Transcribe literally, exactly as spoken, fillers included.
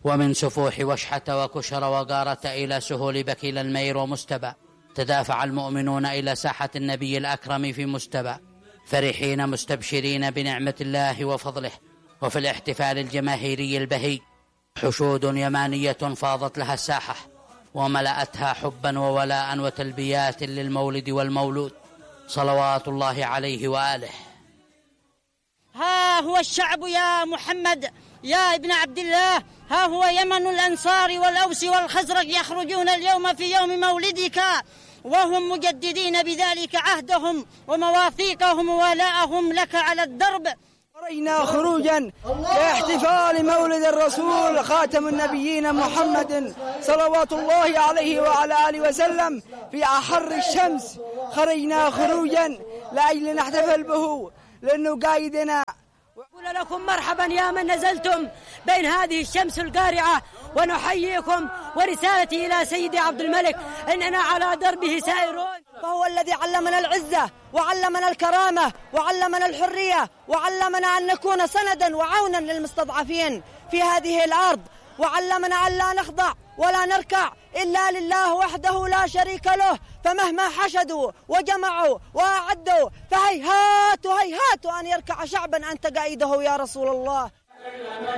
ومن سفوح وشحة وكشر وغارة إلى سهول بكيل المير ومستبى تدافع المؤمنون إلى ساحة النبي الأكرم في مستبى، فرحين مستبشرين بنعمة الله وفضله. وفي الاحتفال الجماهيري البهي حشود يمانية فاضت لها الساحة وملأتها حبا وولاء وتلبيات للمولد والمولود صلوات الله عليه وآله. ها هو الشعب يا محمد يا ابن عبد الله، ها هو يمن الأنصار والأوس والخزرج يخرجون اليوم في يوم مولدك، وهم مجددين بذلك عهدهم ومواثيقهم وولاءهم لك على الدرب. خرجنا خروجا لاحتفال مولد الرسول خاتم النبيين محمد صلوات الله عليه وعلى آله وسلم في أحر الشمس. خرجنا خروجا لأجل نحتفل به لأنه قايدنا. أقول لكم مرحبا يا من نزلتم بين هذه الشمس القارعة، ونحييكم، ورسالتي إلى سيدي عبد الملك إننا على دربه سائرون. فهو الذي علمنا العزة وعلمنا الكرامة وعلمنا الحرية وعلمنا أن نكون سندا وعونا للمستضعفين في هذه الأرض، وعلمنا أن لا نخضع ولا نركع إلا لله وحده لا شريك له، فمهما حشدوا وجمعوا وأعدوا فهيهات هيهات أن يركع شعبا أنت قائده يا رسول الله.